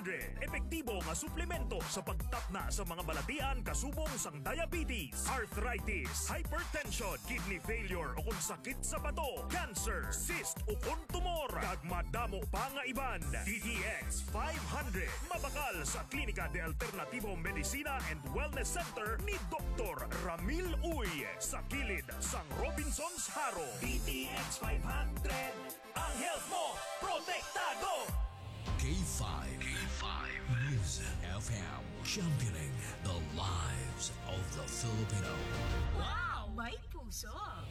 500. Epektibo nga suplemento sa pagtapna sa mga balatian kasubong sang diabetes, arthritis, hypertension, kidney failure o kung sakit sa bato, cancer, cyst o kung tumor. Kag madamo pa nga iban. DTX 500. Mabakal sa Klinika de Alternativo Medicina and Wellness Center ni Dr. Ramil Uy sa kilid sang Robinson's Haro. DTX 500. Ang health mo, protektado! K5 Music FM, championing the lives of the Filipino. Wow! May puso!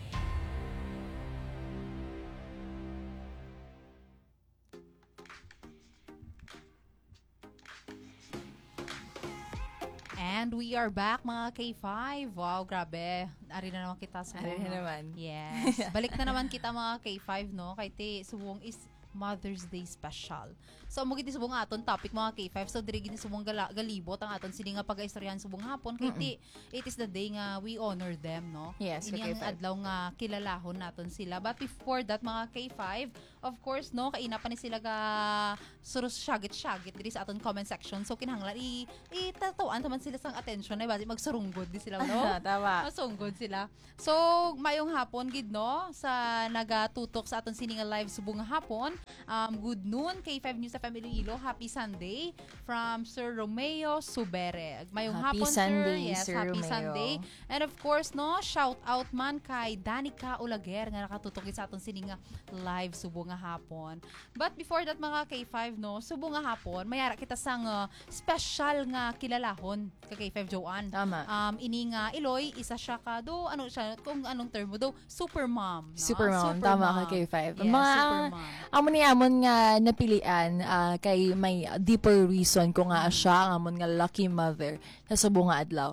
And we are back, mga K5. Wow, grabe. Ari na naman kita sa Ari na naman. Yes. Balik na naman kita, mga K5, no? Kay te, subong is Mother's Day special. So, mo giti subong aton topic, mga K5. So, diri gini subong galibot ang aton sini nga pag-istoryahan subong hapon. Kay te, it is the day nga we honor them, no? Yes, ini ang adlaw nga kilalahon naton sila. But before that, mga K5, of course, no, kaina pa ni sila ga suros syagit diri sa aton comment section. So, kinahanglan itatuan taman sila sang attention na basi magsurunggod di sila, no? Tama. Masunggod sila. So, mayong hapon gid, no, sa nagatutok sa aton sini nga live subong hapon. Good noon, K5 News sa Family Ilo. Happy Sunday from Sir Romeo Subere. Mayong happy hapon, Sunday, Sir. Yes, Sir happy Romeo. Sunday. And of course, no, shout out man kay Danica Ulager nga nakatutok sa aton sini nga live subong nga hapon. But before that, mga K5, no, subong nga hapon, mayara kita sang special nga kilalahon kay K5 Joanne. Tama. Ini nga Iloy, isa siya ka do ano siya kung anong term mo do, super mom, no? Super mom, tama ka K5. Yes, Mga super mom. amon nga napilian kay may deeper reason kung nga siya ang amon nga lucky mother sa subong nga adlaw.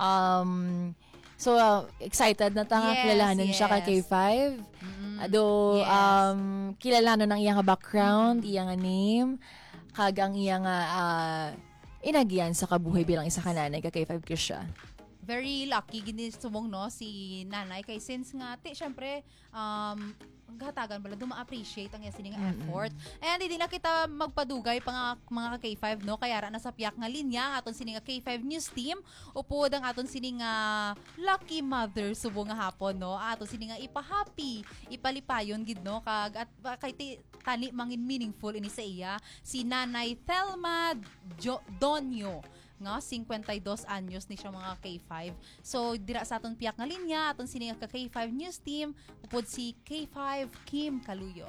So excited na ta nga kilalahanon siya kay K5. Ado kilalanon ang iyang background, iyang name, kag ang iyang inagiyan sa kabuhay bilang isa ka nanay kay K5 ko siya. Very lucky gini sumong, no, si nanay kay since nga syempre gahatagan bala ma-appreciate ang sining effort. And hindi na kita magpadugay pa mga K5, no, kaya ra nasa piyak nga linya aton sining K5 News team upod ang aton sining lucky mother subong nga hapon, no, aton sining ipa-happy ipalipayon gid, no, kag at kay tani mangin meaningful ini sa iya si Nanay Thelma Donyo nga 52 anyos ni siya, mga K5. So dira sa aton piyak nga linya aton sini nga K5 News team upod si K5 Kim Kaluyo.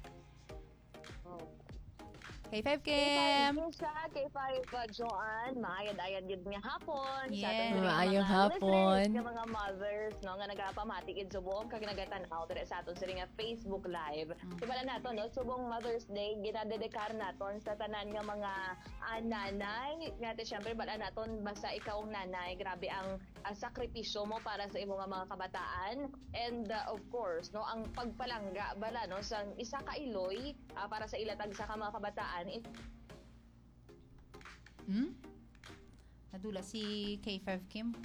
K5 Kim. K5 Joanne, maayad-ayad yun nga hapon. Yes. Maayong hapon. Sa mga mothers, no, nga nagapamatikid subong kag nagatanaw dire sa aton sila nga Facebook Live. Sibala nato, no, subong Mother's Day ginadedikar naton sa tanan nga mga nanay. Ngate syempre bala naton basta ikaw ang nanay, grabe ang sakripisyo mo para sa imong mga kabataan. And of course, no, ang pagpalangga bala, no, sang isa ka Iloy para sa ilatag sa ka mga kabataan. Nadula si K5 Kim.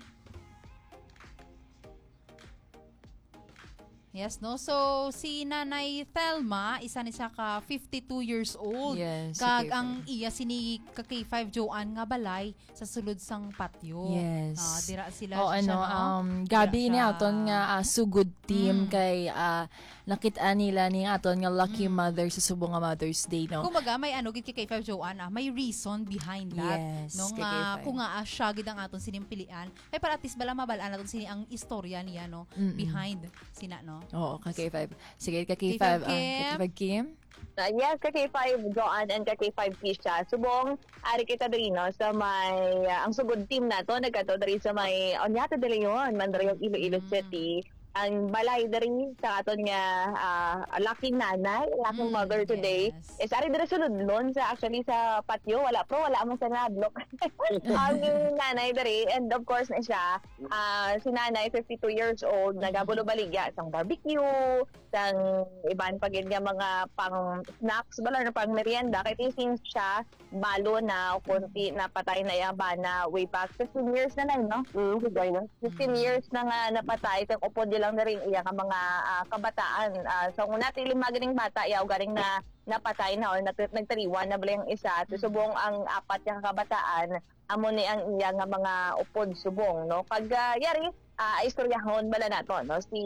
Yes, no? So, si Nanay Thelma, isa ni siya ka 52 years old. Yes, Kag si K5. ang iya sini ka K5 Joanne nga balay sa sulod sang patio. Yes. Dira sila O siya, gabi Dira ni siya. aton nga sugod team kay nakita nila ni aton nga lucky mother sa subong nga Mother's Day, no. Kumbaga, may gid kay K5 Joanne, may reason behind that. Yes, No, kay nga, K5. kung nga siya gid ang aton sinimpilian, ay para at least bala mabalaan naton sini ang istorya niya, no, behind sina, no. Oo, ka K5. Sige, ka K5 K5. Kim. K5 Kim. Yes, ka K5 Joanne and ka K5 Kisha. Subong, ari kita diri, no, sa may, ang sugod team nato, nagkato diri sa may, onyata diri yun, mandari yung Iloilo City. Ang balay diri sa aton nga lucky nanay, lucky mother today. yes. Is ari diri sunod lon sa actually sa patio, wala mo sa nadlok. Ang nanay diri, and of course na siya, si nanay 52 years old, nagabulo baligya sang barbecue, sang iban pag nga mga pang snacks bala na pang merienda, kay since siya balo na o konti napatay na yaba na way back 15 years na lang, no? 15 years na nga napatay, kaya upod lang na rin iya ka mga kabataan. So una tili magaling bata yaw garing na napatay na or nagtariwan na bala yung isa. Subong ang apat yung kabataan, amo ni ang iya nga mga upod subong, no? Pag yari, istoryahon bala nato, no? Si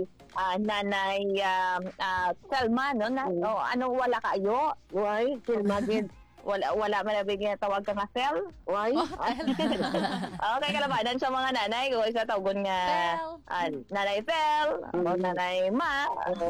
Nanay Selma, no? Ano wala kayo? Why? Selma din. Wala man nabigyan tawag ka nga Sel? Why? Okay, kalabanan sa mga nanay ko isa tawagon nga Nanay Sel o Nanay Ma.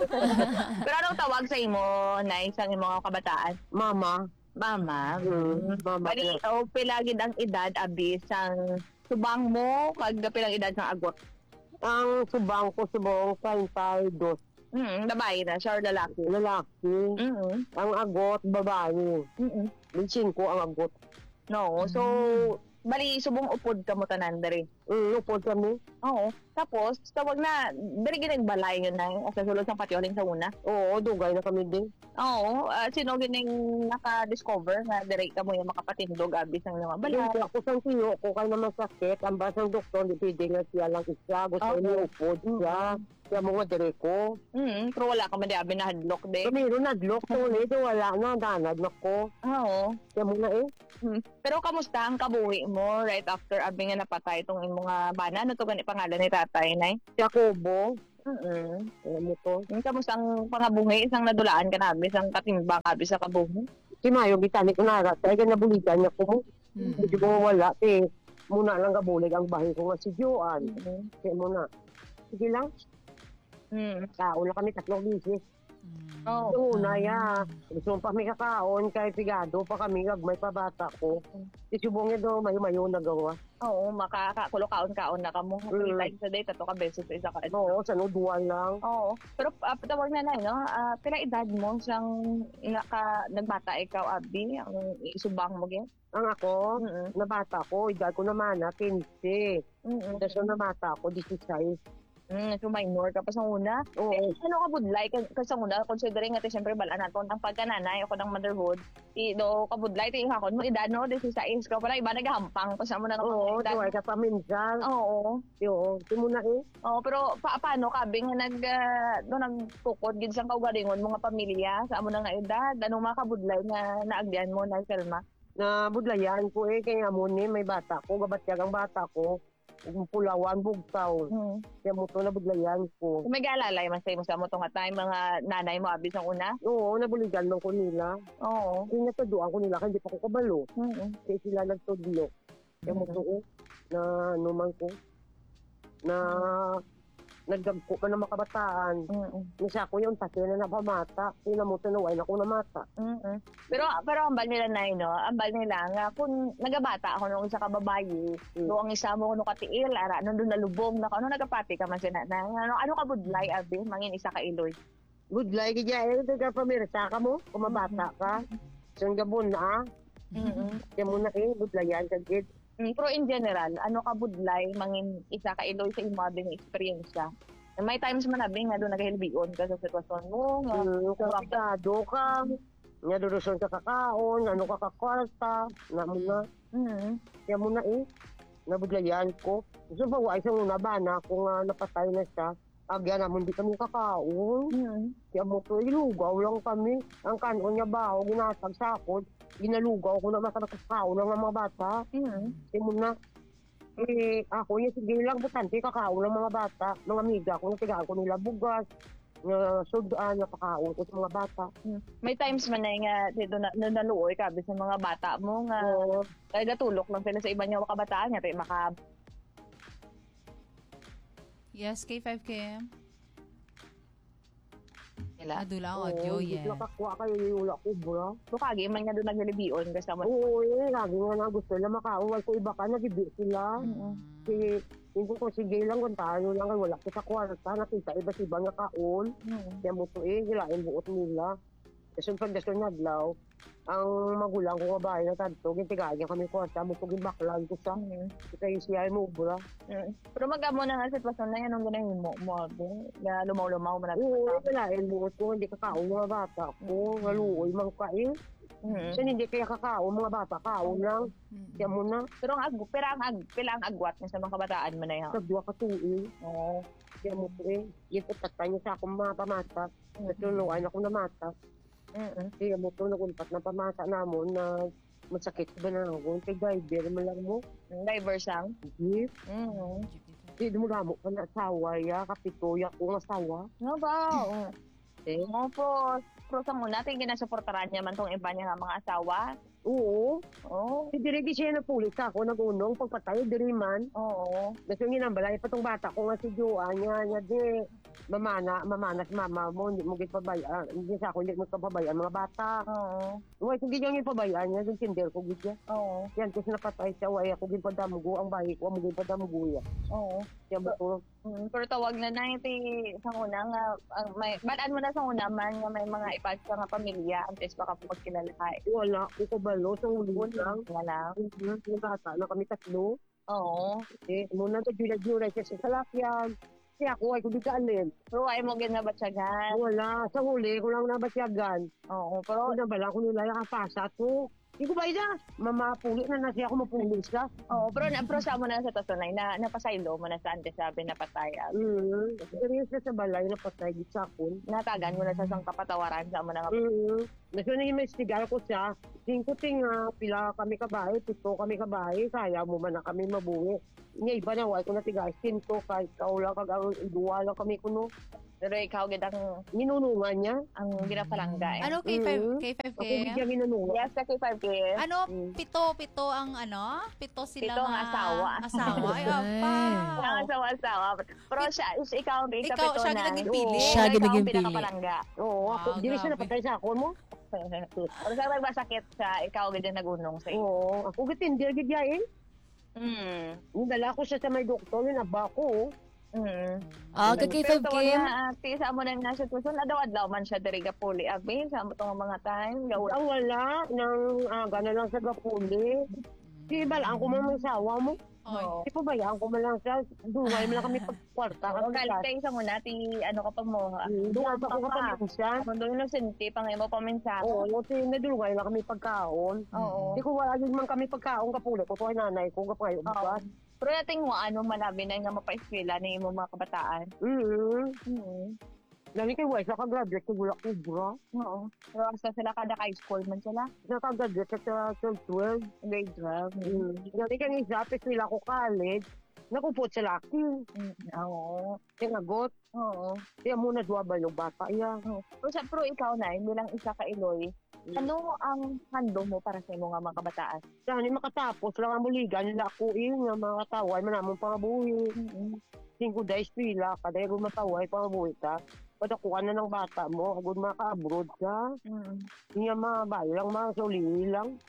Pero anong tawag sa imo na isang imong kabataan? Mama. Mama. Mama. Bali, pilagid ang edad abi sang subang mo kag pilang edad sang agot. Ang subang ko subong 32. Babae na, siya or lalaki. Lalaki. Ang agot, babae. 5 ang agot. No, so, bali, subong upod ka mo tanan dari. Upod kami. Oo. Tapos, tawag na, dari ginagbalay yun na, sa sulod ng patioling sa una. Oo, dugay na kami din. Oo, sino gining naka-discover na dari ka mo yung makapatindog abis ng mga balay. Hindi ako sang tiyo ko kay naman sakit. Ang basang doktor, di pwede nga siya lang isa. Gusto niya upod siya. Kaya mga dire ko. Pero wala ka man di abi na hadlok de. Meron nadlok to ulit. Wala na, danad na ko. Oo. Kaya muna Pero kamusta ang kabuhi mo right after abi nga napatay itong mga bana? Ano to gani pangalan ni tatay, nay? Jacobo. Alam mo to. Kamusta ang pangabuhi? Isang nadulaan ka na abi, isang katimbang abi sa kabuhi? Si Mayo, gitanik ko na kaya nabuligan niya ko. Hindi ko wala. Muna lang kabulig ang bahay ko nga si Joan. Kaya muna. Sige lang. Kaon na kami 3 bisis. Oo. Una gusto pa kami kakaon kay pigado pa kami gagmay pa bata ko. Isubong niya daw mayo-mayo na gawa. Oo, makakakulo-kaon-kaon na ka mo. 3 times a day, 3 ka beses sa isa ka. Oo, sa duwan lang. Oo. Pero tawag na no? Pila edad mo siyang nagbata ikaw, Abi? Ang isubang mo, gen? Ang ako, na bata ko, edad ko naman 15. Tapos na bata ko, 16. So minor ka pa sa una. Oo. Ano ka budlay ka sa una, considering nga siyempre bala naton ang pagkananay ako ng motherhood. Do ka budlay ti hakon mo edad no 16 ka pala iba nagahampang pa sa mo na Oo, duway ka pa minsan. Oo. Yo, di mo na Oo, pero paano ka bing nagtukod gid sang kaugalingon mga pamilya sa amo na nga edad? Ano makabudlay nga naagdian mo na Selma? Na budlayan ko kaya mo ni may bata ko, gabatyag ang bata ko. Pulawan, bugtaw. Kaya mo to nabudlayan ko. May galalay man sa imo sa mo tong time mga nanay mo abis ang una? Oo, nabuligan lang ko nila. Oo. Kaya natuduan ko nila, hindi pa ko kabalo. Kaya sila nagtudlo. Kaya mo to na numan ko. Na nagdagko pa ng makabataan. Nasa ko yung pati na napamata. Kaya mo to naway na ko namata. Pero ambal nila na no, ambal nila nga kung nagabata ako nung isa ka babae, do ang isa mo kuno katiil ara nandun nalubong na ano nagapati ka man sina na ano ka budlay abi mangin isa ka iloy. Budlay gid taga pamirsa ka mo, kumabata ka. Sung gabon na. Kaya mo na budlayan ka gid. Pero in general, ano ka budlay mangin isa ka iloy sa imo abing experience ka. May times man abing nga do nagahilbigon ka sa sitwasyon mo nga kapitado ka. Nga duduson ka kakaon, ano ka kakwarta, na mo na. Kaya mo na nabudlayan ko. So ba isang una ba na kung napatay na siya, agya naman di kami kakaon. Kaya mo to, ilugaw lang kami. Ang kanon niya ba, o ginatag sa akon, ginalugaw ko na makakakaon ng mga bata. Kaya mo na, ako yung sige lang, butante kakaon ng mga bata. Mga amiga ko, natigaan ko nila bugas. Sudaan na pakaon ko sa mga bata. May times man na nga dito naluoy ka sa mga bata mo nga kaya gatulok lang sila sa iba niya kabataan niya tayo Yes, K5KM. nila. Adula ang audio, yes. Nakakuha kayo yung wala ko, bro. So kagi man nga doon naglilibion kasama. Oo, lagi nga na gusto nila makauwal ko iba ka, nagibi sila. Hindi ko sige lang kung tayo lang, wala ko sa kwarta, nakita iba-iba nga kaon. Kaya mo to hilain buot nila. Kasi pag gusto niya adlaw, ang magulang ko babae na tanto, gintigayan kami kwarta, mo to ginbaklan ko sa. Kaya siya ay mubra. Pero magamo na nga sitwasyon na yan, ang ganahin mo, na lumaw-lumaw mo na. Oo, hilain buot ko, hindi kakaon mga bata ko, ngaluoy mang kain. So hindi kaya kakaon mga bata, kaon lang. Kaya mo na. Pero pila ang agwat niya sa mga kabataan mo na yan. Nagduwa ka tuwi. Oo. Kaya mo po yung tatatay niya sa akong mga pamata. Natuluan ako na mata. Kaya mo to nagunpat na pamata namon na masakit ba na ako. Kay driver mo lang mo. Diver sang. Jeep. Mm. Di mo na mo ka na asawa ya. Kapito ya kung asawa. No ba? Pro sa muna, tingin ginasuportaran niya man tong iba niya nga mga asawa. Oo. Oo. Si Dirigi siya na pulis ako. Nagunong pagpatayo diri man. Oo. Gusto nga nang balay pa tong bata ko nga si Joa niya di mamana si mama mo hindi mo gipabayaan hindi sa ako hindi mo pabayaan mga bata. Oo. Uy kung hindi niya pabayaan niya yung kinder ko gidya. Oo. Yan kasi napatay siya way ako gipadamgo ang bahay ko mo gipadamgo ya. Oo. Kaya mo ko Pero tawag na na iti sa una nga may balaan mo na sa una man nga may mga ipag sa nga pamilya antes baka po magkilala ka. wala ko kabalo sa uli lang. Wala. Yung bata na kami tatlo. Oo. Muna to jura siya sa salakyan. Kaya ako ay kung di ka alin. Pero ay mo ginabatsagan. Wala. Sa huli, kung lang nabasyagan. Oo. Pero Kung nabala, kung nila nakapasa to. Hindi ko ba ida? Mamapuli na siya ako mapulis ka. pero sa mo na sa tasunay na napasaylo mo na sa antes sabi na pataya. Serious na sa balay na patay di sa akon. Natagan mo na sa sang kapatawaran sa mo na nga. Naso na yung investigar ko siya. 5 tinga, pila kami kabahay, 7 kami kabahay. Kaya mo man na kami mabuhi. Nga iba na, wala ko na tigas. 5 kahit kaulang kag duwa lang kami kuno. Pero ikaw gid ang Ninunungan niya. ginapalangga. Ano, K5K? Ako bigyan ginunungan. Yes, kasi 5K. Ano, pito ang ano? Pito sila Pito ang asawa. Asawa. Ay, apa. Ang asawa-asawa. Pero ikaw ang isa Ikaw, pito siya na. ginaging pili. Siya Ikaw ginaging ang pili. pinakapalangga. Oo, ako. Wow, Dili siya grabe. napatay sa akon mo. Pero sa nagbasakit siya, ikaw gid ang nagunong sa iyo. Oo, ako gitindir gidyain. Nidala ko siya sa may doktor, naba ko. Kay Pero 5K. tawag na, sa mo na nga sitwasyon, adlaw-adlaw man siya diri Gapuli. Abi, sa mo tong mga time, gawin. Ang wala, nang gana lang sa Gapuli. Di ba lang ko man masawa mo? Oy. Di pa bayaan ko man lang sa duway mo lang kami pagkwarta. Ang galit kayo sa muna, ano ka pa mo. Duway pa ko kapaminsan. Kung doon yung sinti, pangay mo paminsa. Oo, kasi nadulway lang kami pagkaon. Oo. Di ko wala yun man kami pagkaon kapuli ko. Tuway nanay ko kapayo. Oo. Pero nating mo, manabi na nga mapa-eskwela na yung mga kabataan. Lagi kay Wais, nakagraduate ko gula kubra. Oo. Pero basta sila kada high school man sila. Nakagraduate sa 12. Grade 12. Lagi kay isa, sila ko college. Nakupot sa laki. Oo. Tinagot. Oo. Kaya muna duwa ba yung bata iya. Pero ikaw na, bilang isa ka Iloy, ano ang handong mo para sa mga kabataan? Saan makatapos lang ang buligan nila ako nga mga taway manamong pangabuhi. 5 days pila, kada yung mataway pangabuhi ka. Padakuan na ng bata mo, agad maka-abroad ka. Hindi mabayo lang, masuli lang.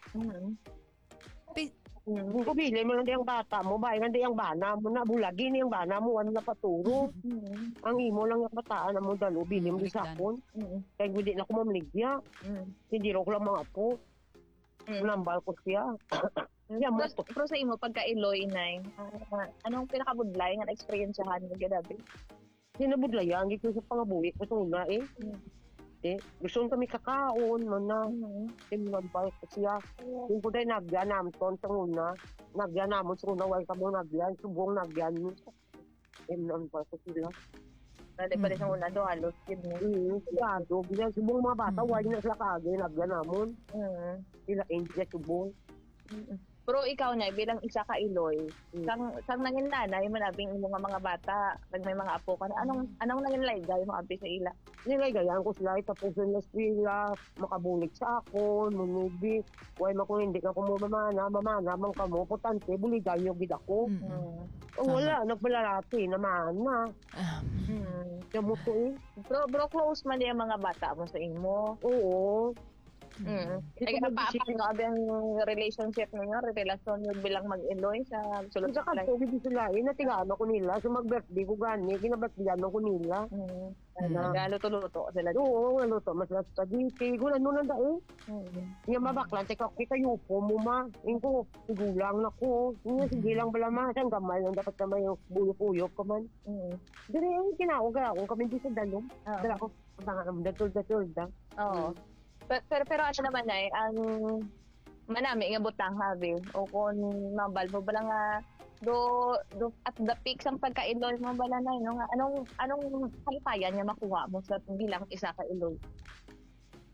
Kung kubili mo lang di ang bata mo, bayo lang di ang bana mo na, bulagin yung bana mo, ano na paturo. Ang imo lang yung bataan na mo dalo, bili mo di sakon. Kaya hindi na ko mamligya. Hindi ro ko lang mga po. Nambal ko siya. Pero sa imo, pagka Iloy, Inay, anong pinakabudlay nga na-experiensyahan mo gadabi? Sinabudlayan, hindi ko sa pangabuhi ko sa una gusto kami kakaon, mana. Nambal ko siya. Yung ko dahil nagyan ton sa una. Nagyan namon sa una, wala ka mo nagyan. Subong nagyan mo. Nambal ko sila. Dali pa rin sa una do, halos yun mo. Sigado, bilang subong mga bata, wala na sila kagay, nagyan namon. Sila India, subong. Pero ikaw na, bilang isa ka Iloy, sang nangin nanay, manabing mga bata, pag may mga apo ka na, anong nangin laygay mo abi sa ila? Nilaygayan ko sila, tapos na sila, makabulig sa ako, munibi, huwag mo kung hindi ka kumumamana, man ka mo, potante, buligay yung gid ako. Wala, nagbalalati, naman na. Kaya mo to Bro, close man yung mga bata mo sa imo. Oo. Ay, paano ang relationship ninyo, relasyon nyo bilang mag-Iloy sa sulod Sa kanto, hindi sila, natigano ko nila, so mag-birthday ko gani, kinabatigan ko nila. Nagluto-luto sila. Oo, luto, mas sa diti, gulan mo nanda Nga mabaklan, teka, kayo po mo ma, ko, sigulang na ko, sige lang bala ma, saan gamay, yung dapat naman yung buyok-uyok ko man. Dari, kinawag ako, kami di sa dalong, dala ko, datul da. Oo. Pero ano naman ay, ang manami nga butang habi, o kung mabal mo ba lang do at the peak sang pagka-Iloy mo ba na no nga anong kalipayan niya makuha mo sa bilang isa ka Iloy?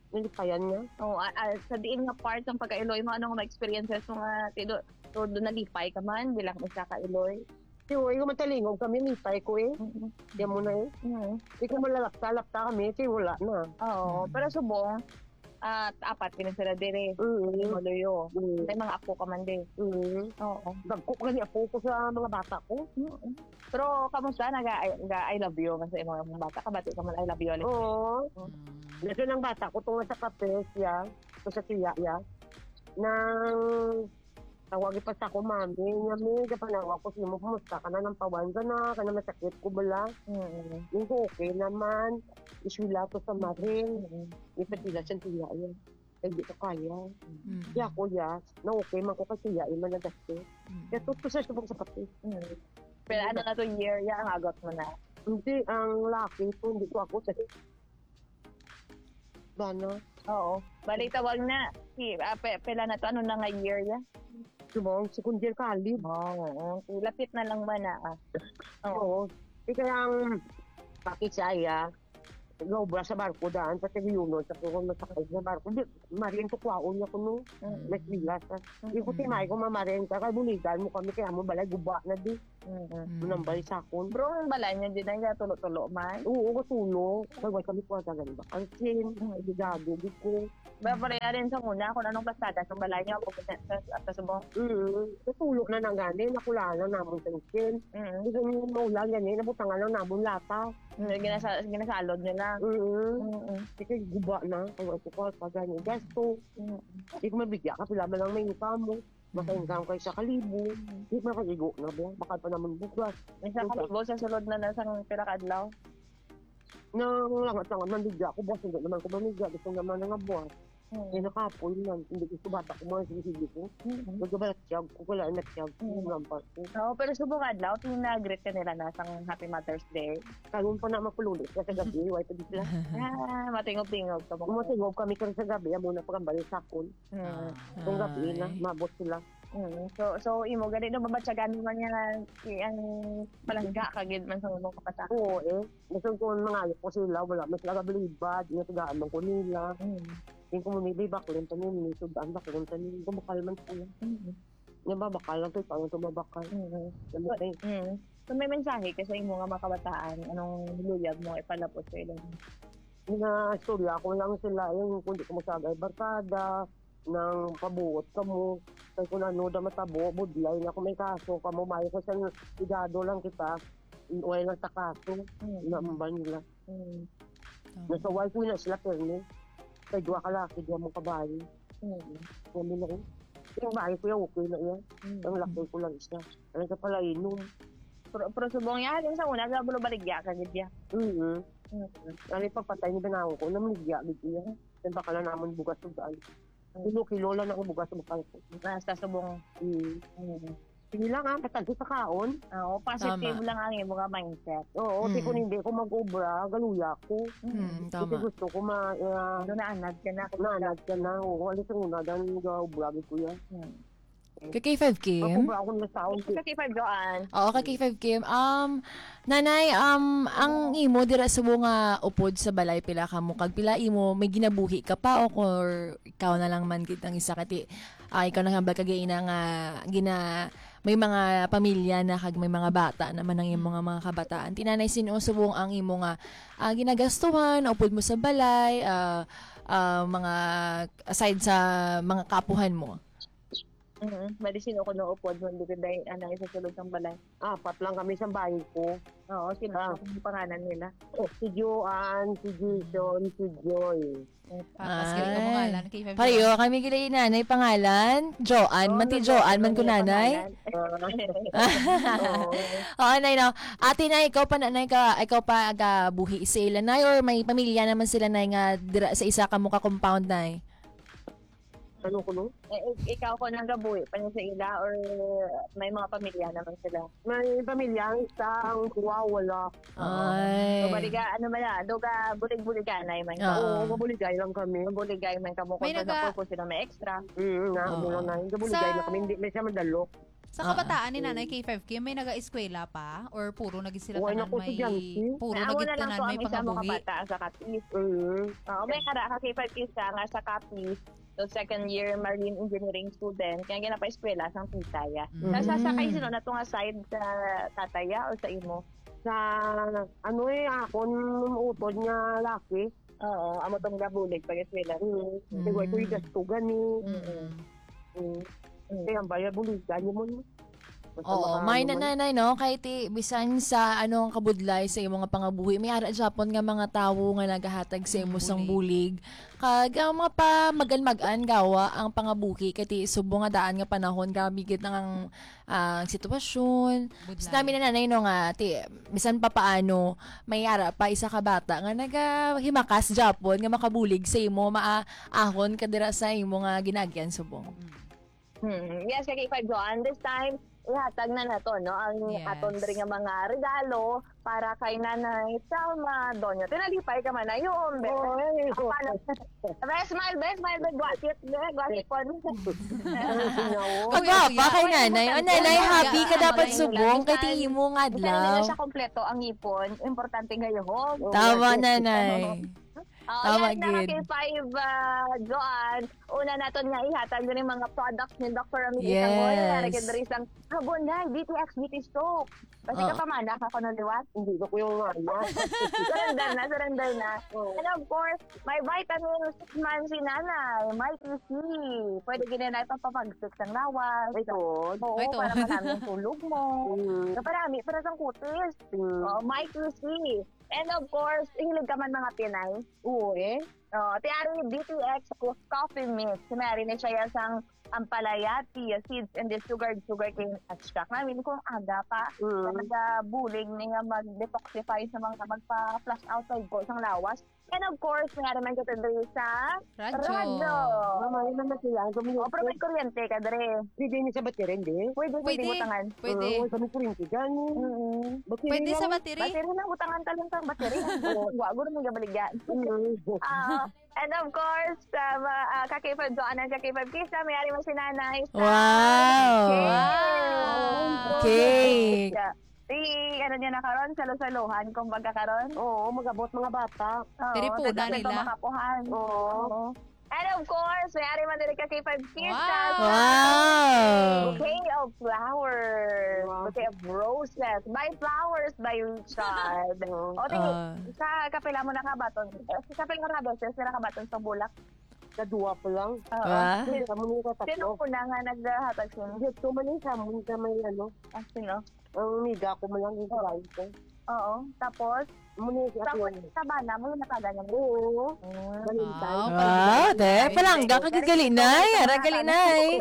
nilipayan niya. Oh, sa diin nga part ng pagka-Iloy mo, anong experiences mo nga doon nalipay ka man bilang isa ka Iloy? Tiyo, yung matalingog kami, nipay ko eh. Yan mo na eh. Hindi ko malalapta kami, tiyo, wala na. Oo, pero subong, apat ka na sila dire. Maluyo. May mga apo ka man din. Oo. Dagko ka ni apo ko sa mga bata ko. Pero kamusta? I love you man sa mga bata. Kabati ka man I love you. Oo. Nasa ng bata ko tunga sa kape siya, o sa tiya ya, nang tawagin pa sa ako, mami, yami, kapanawa ko, sino mo, kumusta ka na ng pawan ka na masakit ko bala. Yung ko, okay naman, iswila to sa maring, ipatila siyang tiya yan. Hindi ko kaya. Kaya ko ya, na okay man ko kasi ya, iman na dasti. Kaya tuto sa subong sa kape. Pero ano na to year, ya, ang agot mo na. Hindi, ang laki ko, hindi ko ako kasi. Bana? Oo. Balik tawag na. Pela na to, ano na nga year ya? Subong, second year college. Oo. Lapit na lang ba na? Oo. Kaya ang pakit siya, Gobra sa barko daan sa Tiguyuno sa kung nasakay sa barko. Di, marin ko kwaon niya ko no. Mas bilas. Di ko timay ko mamarin ka. Kaya buligan mo kami kaya mo balay guba na di. Munang bali sa akon. Bro, ang balay niya di na tulo-tulo man. Oo, katulo. Kaya kami po sa ganun ba? Ang sin, ligado, di ko. Babaraya rin sa muna kung anong pasada sa balay niya o sa subong. Katulo na nang gani. Nakulala namon sa sin. Hindi kami maulan gani. Nabutangan lang namon lata. Ginasalod niya lang. Kasi guba na. Kaya ito ko, pag ganyan gasto. Hindi ko mabigyan ka, pila ba lang may income mo. Maka-income kayo sa kalibo. Hindi mo makagigo na ba? Bakal pa naman bukas. May sa kalibo sa sulod na nasang pirakadlaw. Nang langat-langat mabigyan ko, boss, hindi naman ko mamigyan. Gusto naman nga buwas. Hindi nakapoy lang. Hindi gusto bata ko mga sinisigi ko. Nagkabalat siyag ko, wala na siyag ko. Lampas ko. Oo, pero subong adlaw, tinag-greet ka nila na sang Happy Mother's Day. Kalun pa na makululot kasi gabi, why pa di sila. Matingog-tingog ka mo. Umatingog kami kasi sa gabi, muna pa kambali sa akon. Kung gabi na, mabot sila. So imo gani no babatsagan man niya ang palangga kagid man sa imong kapata. Oo eh. Gusto ko mga ayok ko sila, wala mas nagabalibad, tagaan man ko nila. Yung komunidad ba ko rin tanin, may sudan ba ko rin tanin, kumakal man sila. Yung babakal lang to, parang tumabakal. So may mensahe kasi imo nga mga kabataan, anong luyag mo ipalapot sa ilang? Yung istorya ko lang sila, yung kung di ko masagay barkada, ng pabuot ka mo, kaya kung ano da matabo, budlay na kung may kaso ka mo, mayo ko sa igado lang kita, wala lang sa kaso, naamba nila. Nasa wife ko na sila, pero kaya dua kalaki, dua mong kabayo. Kami na rin. Yung bahay ko yan, okay na yan. Ang laki ko lang isa. Ano ka pala inom. Pero subong yan, sa una, sa bulo baligya ka, gidya. Ano ipapatay ni Banaw ko, namligya, gidya. Yan baka na naman bugas sa daan. Kilo lang ako bugas sa bakal ko. Basta subong. Sige lang patagpo sa kaon. Oo, positive lang ang imo nga mindset. Oo, di ko hindi ko mag-obra, galuya ko. Kasi Tama. gusto ko Naanad ka na. naanad ka na. Oo, alis ang una, dahil ga-obra ko yan. Kay K5 Kim? Mag-obra ako ng taon. Sa K5 doan. Oo, kay K5 Kim. Nanay, ang imo dira sa mga upod sa balay pila ka mo kag pila imo may ginabuhi ka pa o or ikaw na lang man kitang isa kati ikaw na nga kagay na nga may mga pamilya na kag may mga bata naman ang imo mga kabataan. Tinanay sino subong ang imo nga ginagastuhan upod mo sa balay, mga aside sa mga kapuhan mo. Medicine ako no upod mo dito dahil isa sulod ng balay. 4 lang kami sa bahay ko. Oo, sino ang pangalan nila? Si Joanne, si Jason, si Joy. Papaskiri ka mo nga lang. Pareho kami gilay nanay pangalan. Joanne, man ti Joanne man ko nanay. Oo, nay no. Ate na ikaw pa nanay ka, ikaw pa aga buhi sila nay or may pamilya naman sila nay nga dira sa isa ka mo ka compound nay. Ano ko no? Ikaw ko nang gabuhi pa niya sa ila or may mga pamilya naman sila? May pamilya, ang isa, ang tuwa, wala. Ay. So, baliga, ano man na, doga bulig-buligan na man ka. Oo, mabuligay lang kami. Buligay man ka mo May kung naga- sila may extra. Mula na. Mabuligay na kami. Hindi, may siya madalo. Sa kabataan ni Nanay K5K, may naga-eskwela pa? Or puro naging sila Uy, tanan naku, may... estudyante. Puro Naawa naging na lang tanan to may ang isa mo pangabuhi? kabata sa Capiz. May kara ka kay 5 isa nga sa Capiz. So, second year marine engineering student. Kaya ginapa-eskwela sang pitaya. Nasasakay sino na to nga side sa tataya o sa imo? Sa, ako, utod niya laki. Oo, amo tong gabulig pag-eskwela. Siguro ito yung gastugan ni. Kaya ang bayad buligan niyo mo. Oo, may nanay no kahit bisan sa anong kabudlay sa imong nga pangabuhi may ara Japon nga mga tawo nga nagahatag sa imo sang bulig kag ang mga pa magan-magan gawa ang pangabuhi kay subong nga daan nga panahon grabe gid ang sitwasyon. Sa namin na nanay no nga bisan pa paano may ara pa isa ka bata nga nagahimakas Japon nga makabulig sa imo maahon kadira sa imo nga ginagyan subong. Yes, kay 5 Joan. This time, ihatag na nato, no? Ang aton nga mga regalo para kay Nanay Salma Donyo. Tinalipay ka man na yung best smile, guwasit po. Pagwapa kay nanay. O nanay, happy ka dapat subong kay tingin mo nga Hindi na adlaw. siya kompleto ang ipon. Importante ngayon. Tama nanay. Tama, yan, gid. Naka-K5 Joan. Una naton nga ihatag din yung mga products ni Dr. Ramil Yes. Isangol. Naragin na rin isang Habonay, DTX Beauty Soap. Kasi ka pa man, nakakonuliwat. Hindi ko yung ano. surrender na. And of course, may vitamin 6 man si nanay. May PC. Pwede ginanay papapagsik ng lawas. Ito. Oo, Ito. para marami ang tulog mo. Parami, para sa kutis. May PC. And of course, hilig ka man mga Pinay. Oo tiari DTX coffee mix. Sinari na siya yung ampalaya, tea, seeds, and the sugar cane extract. Namin kung aga pa, nag-bulig niya mag-detoxify sa mga magpa-flush outside ko sa lawas. And of course, nga naman ka dali sa radyo. Mama, yun na sila. Pero may kuryente ka dali. Pwede niya sa battery, hindi? Pwede butangan. Pwede. Kami kuryente gani. Pwede sa battery. Battery na butangan talang sa battery. Wag mo gabaligyan. And of course, kakipad doon ang kakipad kisa, may-ari mo si nanay. Wow. Cake. Ano niya na karon, salo-saluhan kung magkakaroon. Oo, mag-abot mga bata. Pero po na dagdag nila. pa makapuhan. Oo. And of course, may-ari man din kakipad kisa. Wow. Bouquet of flowers. Bouquet of roses. By flowers by Richard. O, tingin, sa kapila mo nakabaton. Sa kapila mo nakabaton, sa nakabaton sa bulak. Kadua pa lang. Wow. Kamo niya Sino tatlo. po na nga naghatag siya? Dito man yung samon sa may ano. Sino? Ang miga ko man lang yung karay ko. Oo. Tapos, Muna siya tapos ako. sa bana mo yung nakaganyan. Oo. Wow, de palangga ka gali nay, ara gali nay.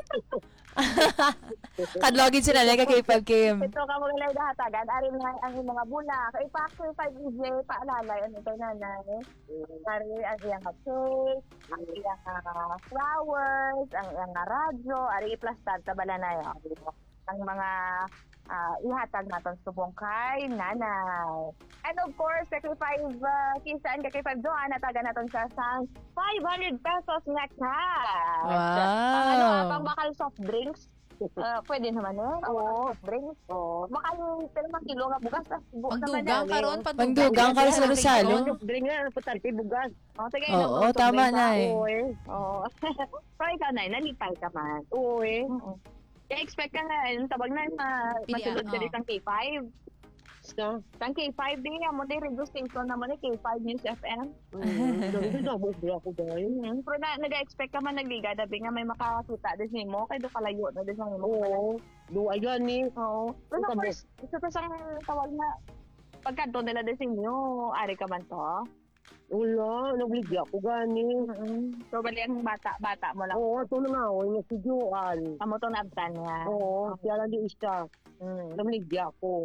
Kadlogin sila like kay 5 Ito ka mga nalay hatagan. Ari nga ang mga bulak. Ipakso 5 EJ paalalay. Ano kay nanay? Ari ang iyang cake, ang iyang flowers, ang iyang radyo. Ari iplastar sa balanay. Ang mga ihatag natin subong kay nanay. And of course, kay 5 kisaan kay 5 Joan, nataga natin siya sa 500 pesos nga cash. Wow. Pang bakal soft drinks. Pwede naman Oo, soft drinks. Bakal pero kilo nga bugas. Pagdugang karon, Pangdugang ka sa Rosalo. Drink na, putarti bugas. Sige, Oo, tama nay. Oo. Pero ikaw na, nalipay ka man. Oo Kaya expect ka nga, tabag na masulod ka rin ng K5. Sa? Ang K5 din, mo din radio station naman ni K5 News FM. Damo ako dahil. Pero nag-expect ka man nagliga, dabi nga may makakita din mo, kaya doon kalayo na din mo. Oo. Duay gani. Oo. Pero of course, isa pa siyang tawag na, pagkanto nila din nyo, ari ka man to. Wala, nabligya ko gani. So, bali ang bata mo lang. Oo, ito na nga, yung si Joan. Amo to nabtan niya. Oo, siya lang di isa. Nabligya ko.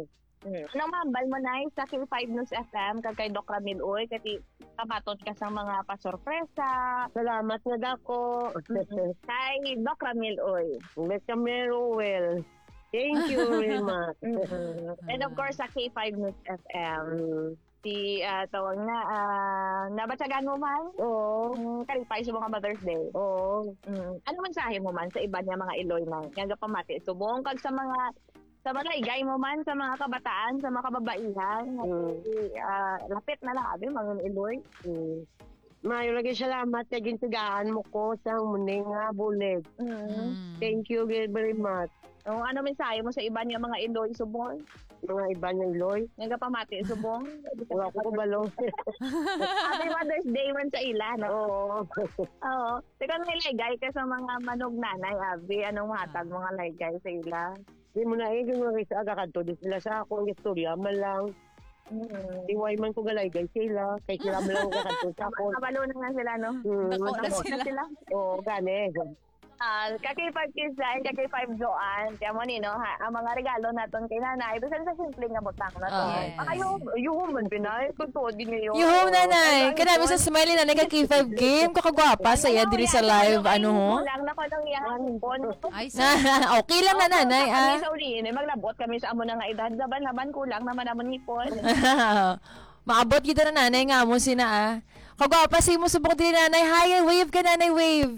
Nang mahambal mo na sa Q5 News FM, kay Doc Ramil Uy, kasi kabatot ka sa mga pasorpresa. Salamat nga dako. Kay Doc Ramil Uy. Mr. Merowell. Thank you very much. And of course, sa K5 News FM, si tawag na, nabatsagan mo man? Oo. Kalipay sa mga Mother's Day. Oo. Ano mensahe mo man sa iba niya mga Iloy na nga pamati subong kag sa mga igay mo man sa mga kabataan, sa mga kababaihan. Lapit na lang abi mga Iloy. Mayo lagi salamat kay gintigaan mo ko sa muning nga bulig. Thank you very much. Ano mensahe mo sa iba niya mga Iloy subong? Mga iba niya Iloy. Nga pamati subong. Wala ko kabalo. Happy Mother's Day man sa ila, no? Oo. Teka na ilagay ka sa mga manog nanay, abi. Anong matag mga lagay sa ila? Di mo na iging mga isa agakadto di sila sa akong istorya man lang. Iway man ko galay guys sila. Kay sila man lang agakadto sa akong. Kabalo na nga sila, no? Dako na sila. Oo, gani. Kaki-5 Kisan, kaki-5 Joan, kaya mo nino, ang mga regalo naton kay nanay, ito sa simple nga butang na to. Yung man, Pinay, totoo din niyo. Yuhom, nanay. Kanami sa smiley nanay ka K5 game. Kakagwapa saya diri sa live. Ano ho? Lang na ko nang iyan. Ay, Okay lang na nanay. Kami sa uli, maglabot kami sa amo na nga edad. Laban kulang naman amon ngipon. Maabot kita na nanay nga mo sina Kagwapa si mo subong diri nanay. Hi, wave ka nanay, wave.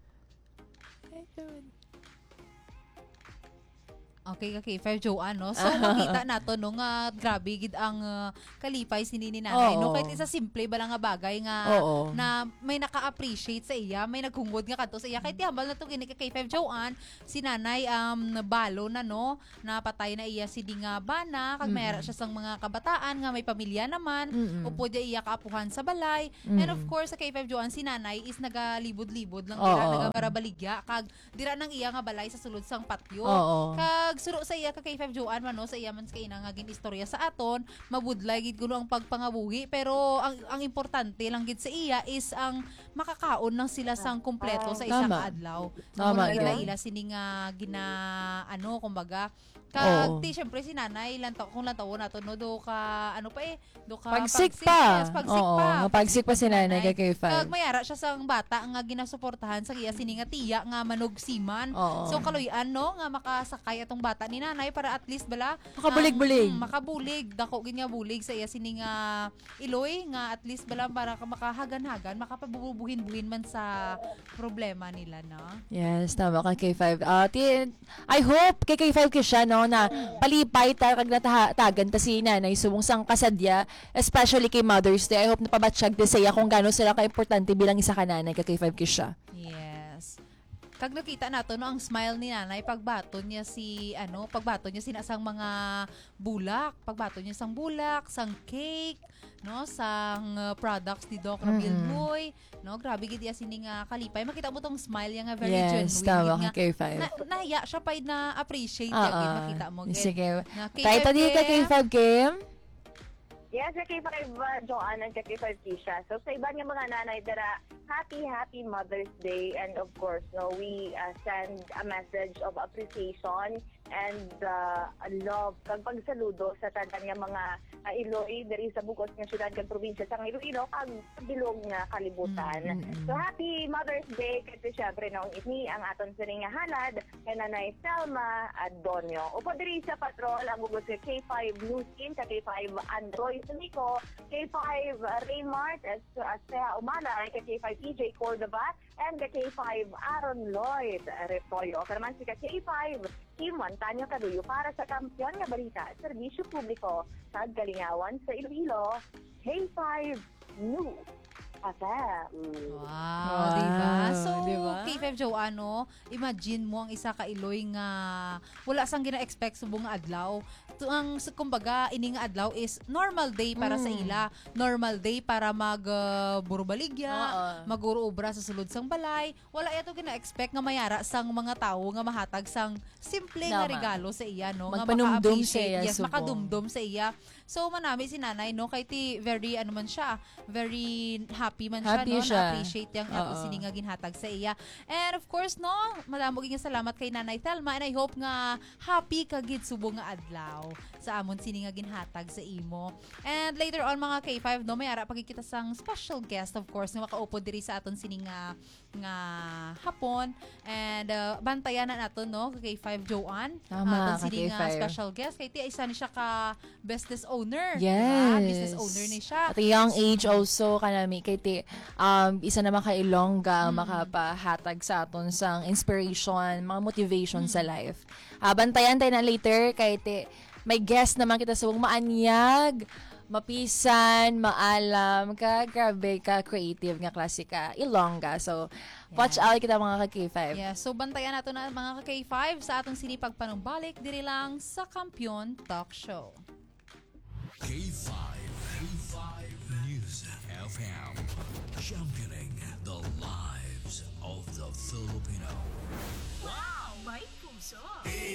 Okay, K5 Joanne, no? So, makita nato no nga grabe gid ang kalipay si Nini Nanay, no? Kahit isa simple ba lang nga bagay nga na may naka-appreciate sa iya, may naghungod nga kadto sa iya. Kahit hambal na to gini kay K5 Joanne, si Nanay balo na no, napatay na iya si Dinga Bana, kag mayara siya sang mga kabataan nga may pamilya naman, upo dia iya kaapuhan sa balay. And of course, sa K5 Joanne, si Nanay is nagalibod-libod lang dira, nagabarabaligya kag dira nang iya nga balay sa sulod sang patio. Kag suro sa iya ka kay 5 Joan man no, sa iya man sa ina nga gin istorya sa aton, mabudlay gid kuno ang pagpangabuhi, pero ang importante lang gid sa iya is ang makakaon lang sila sang kumpleto sa isa ka adlaw. Tama ila sini nga gina kumbaga kag ti syempre si nanay kung lantaw nato no do ka pagsik pa. Pagsik pa si nanay kay 5. Kag mayara siya sang bata nga ginasuportahan sa iya sini nga tiya nga manugsiman. So kaloy-an no nga makasakay atong bata ni nanay para at least bala makabulig-bulig. Makabulig dako gid nga bulig sa iya sini nga Iloy nga at least bala para makahagan-hagan makapabubuhin-buhin man sa problema nila no. Yes, tama ka K5. I hope kay K5 ka siya no na palipay kag natatagan ta si nanay subong sang kasadya, especially kay Mother's Day. I hope napabatsyag din sa iya kung gaano sila ka-importante bilang isa ka nanay kay K5 ka siya. Yes. Kag nakita nato no ang smile ni nanay pagbaton niya pagbaton niya sinasang mga bulak, pagbaton niya sang bulak, sang cake, no, sang products ni Doc Ramil Boy, no, grabe gid iya sini nga kalipay. Makita mo tong smile niya nga very genuine. Yes, tama ka K5. Nahiya siya pa na appreciate gid makita mo gid. Sige. Kahit tadi ka K5 game. Yes, sa K5 Joanne and K5 Kisha. So sa iba niya mga nanay dara, happy Mother's Day, and of course no, we send a message of appreciation and love kag pagsaludo sa tanan nga mga Iloy diri sa bukod nga syudad kag probinsya sa Iloilo kag bilog nga kalibutan. So happy Mother's Day kasi syempre no ini ang aton sini nga halad kay Nanay Selma Adonio. Upo diri sa patrol ang ugos sa K5 Newskin, sa K5 Android Sumiko, K5 Raymart sa Umala, K5 EJ Cordova, and K5 Aaron Lloyd Repollo. Karaman si K5 Kim Montaño Caduyo para sa Kampiyon nga Balita at Serbisyo Publiko sa Galingawan sa Iloilo, K5 News. Wow, diba? So, K5 Joanne, imagine mo ang isa ka Iloy nga wala sang gina-expect subong adlaw. Ang kumbaga ining adlaw is normal day para sa ila, normal day para burbaligya, maguro-obra sa sulod sang balay. Wala yato gina-expect nga mayara sang mga tawo nga mahatag sang simple nga regalo sa iya no, nga maka-appreciate, makadumdum sa iya. So manami si nanay no kay ti very ano man siya, very happy man siya Happy no siya. na-appreciate yang ato Oo. sini nga ginhatag sa iya. And of course no, madamo gyud nga salamat kay Nanay Thelma and I hope nga happy ka gid subong nga adlaw sa amon sini nga ginhatag sa imo. And later on mga K5 no may ara pagkikita sang special guest of course nga makaupo diri sa aton sini nga hapon and bantayan na nato no kay K5 Joanne. Tama, Aton sini kay nga K5. special guest kay ti isa ni siya ka business owner. Yes. Diba? Business owner ni siya. At a young age also kanami kay ti isa naman ka Ilongga makapahatag sa aton sang inspiration, mga motivation sa life. Bantayan tayo na later kay ti may guest naman kita sa maanyag, mapisan, maalam ka, grabe ka, creative nga klase ka, Ilongga. So, watch out kita mga ka-K5. Yeah, so bantayan nato na mga ka-K5 sa atong sinipag panumbalik diri lang sa Kampiyon Talk Show. K5. K5 News FM. Championing the lives of the Filipino. Wow! May puso!